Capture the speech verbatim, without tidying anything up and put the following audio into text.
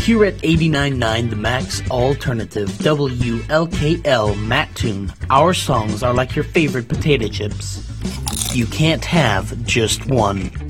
Here at eighty-nine point nine The Max Alternative, W L K L Mattoon, our songs are like your favorite potato chips. You can't have just one.